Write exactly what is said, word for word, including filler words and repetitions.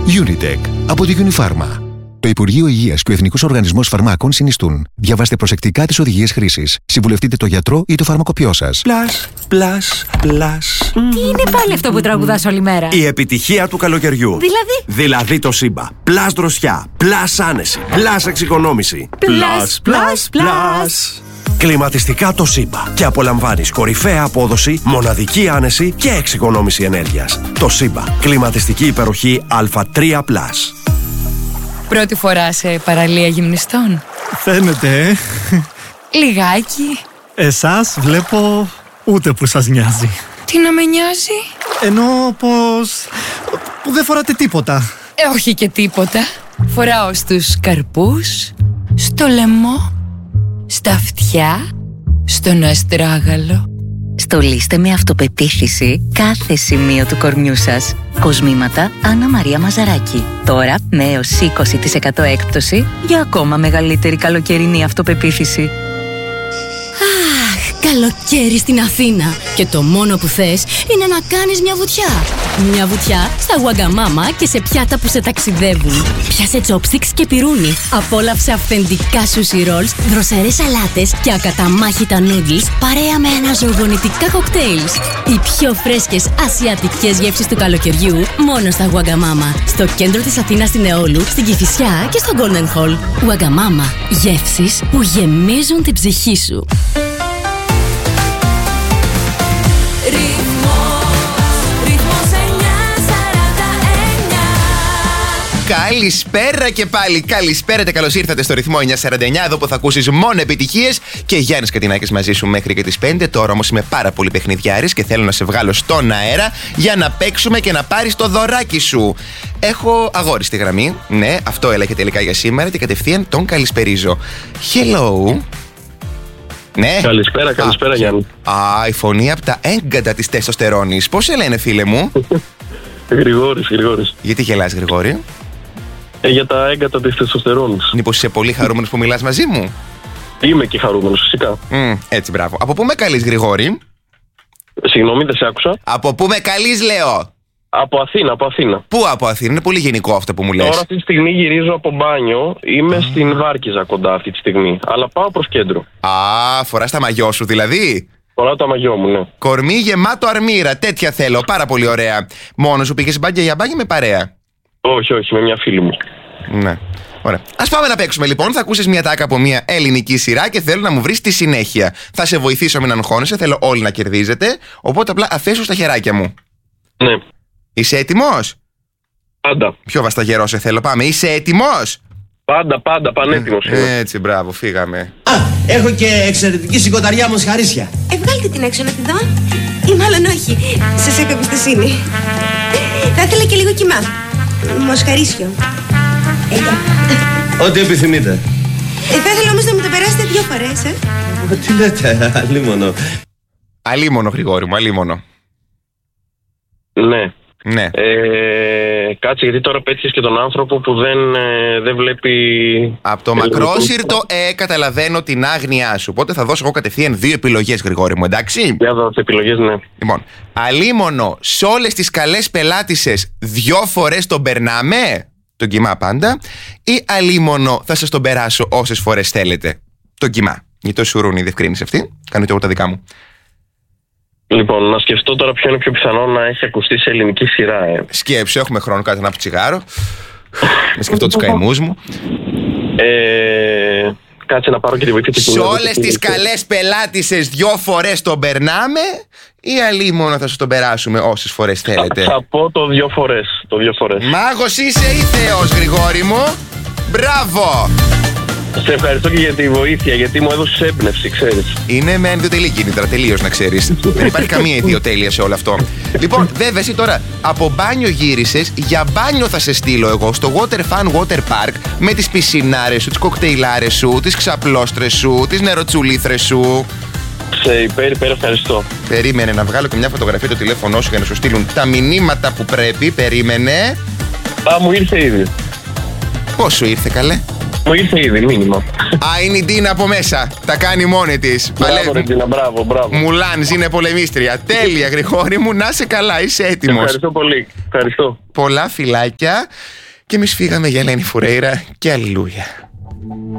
Unitec από τη Unifarma. Το Υπουργείο Υγείας και ο Εθνικός Οργανισμός Φαρμάκων συνιστούν. Διαβάστε προσεκτικά τις οδηγίες χρήσης. Συμβουλευτείτε το γιατρό ή το φαρμακοποιό σας. Πλας, πλας, πλας. Τι είναι πάλι αυτό που τραγουδάς όλη μέρα? Η επιτυχία του καλοκαιριού. Δηλαδή? Δηλαδή το Σύμπα. Πλας δροσιά, πλας άνεση, πλας εξοικονόμηση. Πλας, πλας, πλας. Κλιματιστικά το Σύμπα. Και απολαμβάνεις κορυφαία απόδοση, μοναδική άνεση και εξοικονόμηση ενέργειας. Το Σύμπα. Κλιματιστική υπεροχή Α τρία πλας. Πρώτη φορά σε παραλία γυμνιστών? Φαίνεται, ε. Λιγάκι. Εσάς βλέπω ούτε που σας νοιάζει. Τι να με νοιάζει? Εννοώ πως... που δεν φοράτε τίποτα. Ε, όχι και τίποτα. Φοράω στους καρπούς, στο λαιμό, στα αυτιά, στον αστράγαλο. Στολίστε με αυτοπεποίθηση κάθε σημείο του κορμιού σας. Κοσμήματα Άννα Μαρία Μαζαράκη. Τώρα με έως είκοσι τοις εκατό έκπτωση για ακόμα μεγαλύτερη καλοκαιρινή αυτοπεποίθηση. Αχ, καλοκαίρι στην Αθήνα. Και το μόνο που θες είναι να κάνεις μια βουτιά. Μια βουτιά στα Wagamama και σε πιάτα που σε ταξιδεύουν. Πιάσε chopsticks και πιρούνι. Απόλαυσε αυθεντικά sushi rolls, δροσερές σαλάτες και ακαταμάχητα noodles παρέα με αναζωογονητικά κοκτέιλς. Οι πιο φρέσκες ασιατικές γεύσεις του καλοκαιριού μόνο στα Wagamama. Στο κέντρο της Αθήνας στην Εόλου, στην Κηφισιά και στο Golden Hall. Wagamama. Γεύσεις που γεμίζουν την ψυχή σου. Καλησπέρα και πάλι, καλησπέρα και καλώς ήρθατε στο ρυθμό εννιακόσια σαράντα εννιά, εδώ που θα ακούσεις μόνο επιτυχίες. Και Γιάννης Κατινάκης μαζί σου μέχρι και τις πέντε. Τώρα όμως είμαι πάρα πολύ παιχνιδιάρης και θέλω να σε βγάλω στον αέρα για να παίξουμε και να πάρεις το δωράκι σου. Έχω αγόρι στη γραμμή, ναι, αυτό έλεγε τελικά για σήμερα και κατευθείαν τον καλησπερίζω. Hello. Ναι. Καλησπέρα, καλησπέρα, Γιάννη. Α, η φωνή από τα έγκατα της τεστοστερόνης. Πώς σε λένε, φίλε μου? Γρηγόρης, Γρηγόρης. Γιατί γελάς, Γρηγόρη? Ε, για τα έγκατα της τεστοστερόνης. Μήπως είσαι πολύ χαρούμενος που μιλάς μαζί μου? Είμαι και χαρούμενος, φυσικά. Mm, έτσι, μπράβο. Από πού με καλείς, Γρηγόρη? Συγγνώμη, δεν σε άκουσα. Από πού με καλείς, λέω? Από Αθήνα, από Αθήνα. Πού από Αθήνα? Είναι πολύ γενικό αυτό που μου λες. Τώρα αυτή τη στιγμή γυρίζω από μπάνιο. Είμαι mm. στην Βάρκιζα κοντά αυτή τη στιγμή. Αλλά πάω προς κέντρο. Α, φοράς τα μαγιό σου δηλαδή? Φοράω τα μαγιό μου, ναι. Κορμί γεμάτο αρμύρα, τέτοια θέλω. Πάρα πολύ ωραία. Μόνο σου πήγες μπάνια για μπάνια με παρέα? Όχι, όχι, με μια φίλη μου. Ναι. Ωραία. Ας πάμε να παίξουμε λοιπόν. Θα ακούσεις μια τάκα από μια ελληνική σειρά και θέλω να μου βρεις τη συνέχεια. Θα σε βοηθήσω, μην αγχώνεσαι. Θέλω όλοι να κερδίζετε. Οπότε απλά αφήσου στα χεράκια μου. Ναι. Είσαι έτοιμος? Πάντα. Πιο βασταγερό σε θέλω. Πάμε. Είσαι έτοιμος? Πάντα, πάντα, πανέτοιμος είμαι. Έτσι, μπράβο, φύγαμε. Α, έχω και εξαιρετική σηκωταριά μοσχαρίσια. Ε, βγάλτε την έξω να τη δω. Ή μάλλον όχι. Σας έχω εμπιστοσύνη. Θα ήθελα και λίγο κιμά. Μοσχαρίσιο. Έλα. Ό,τι επιθυμείτε. Ε, θα ήθελα όμως να μου το περάσετε δύο φορές, ε. Τι λέτε, αλίμονο. Αλίμονο, Γρηγόρη μου, αλίμονο. Ναι. Ναι. Ε, κάτσε, γιατί τώρα πέτυχες και τον άνθρωπο που δεν, ε, δεν βλέπει. Από το μακρόσυρτο, ε, καταλαβαίνω την άγνοιά σου. Οπότε θα δώσω εγώ κατευθείαν δύο επιλογές, Γρηγόρη μου, εντάξει? Για δώσω επιλογές, ναι. Λοιπόν, αλίμονο σε όλες τις καλές πελάτησες δυο φορές τον περνάμε, τον κοιμά πάντα, ή αλίμονο θα σας τον περάσω όσες φορές θέλετε, τον κοιμά? Γιατί το σουρούνι η διευκρίνηση αυτή, κάνω και εγώ τα δικά μου. Λοιπόν, να σκεφτώ τώρα ποιο είναι πιο πιθανό να έχει ακουστεί σε ελληνική σειρά. Ε. Σκέψου, έχουμε χρόνο, κάτι να από τσιγάρο. Να σκεφτώ τους καημούς μου. Ε, κάτσε να πάρω και τη βοήθεια του. Σε όλες τις καλές πελάτησες δυο φορές τον περνάμε, ή αλίμονο θα σας τον περάσουμε όσες φορές θέλετε? Θα, θα πω το δύο φορές. Το δύο φορές. Μάγος είσαι ή θεός, Γρηγόρη μου? Μπράβο! Σε ευχαριστώ και για τη βοήθεια, γιατί μου έδωσες έμπνευση, ξέρεις. Είναι με ιδιοτελή κίνητρα, τελείως να ξέρεις. Δεν υπάρχει καμία ιδιοτέλεια σε όλο αυτό. Λοιπόν, βέβαια, εσύ τώρα από μπάνιο γύρισες, για μπάνιο θα σε στείλω εγώ στο Water Fun Water Park με τις πισινάρες σου, τις κοκτέιλάρες σου, τις ξαπλώστρες σου, τις νεροτσουλήθρες σου. Σε υπέρ, υπέρ, ευχαριστώ. Περίμενε να βγάλω και μια φωτογραφία το τηλέφωνό σου για να σου στείλουν τα μηνύματα που πρέπει. Περίμενε. Α, μου ήρθε ήδη. Πώς σου ήρθε, καλέ? Μου ήρθε ήδη μήνυμα. Α, είναι η Ντίνα από μέσα. Τα κάνει μόνη της. Μπράβο, ρε Ντίνα, μπράβο, μπράβο. Μουλάνς, είναι πολεμίστρια. Τέλεια, Γρηγόρη μου, να είσαι καλά, είσαι έτοιμος? Ευχαριστώ πολύ. Ευχαριστώ. Πολλά φιλάκια και εμείς φύγαμε για Ελένη Φουρέιρα και αλληλούια.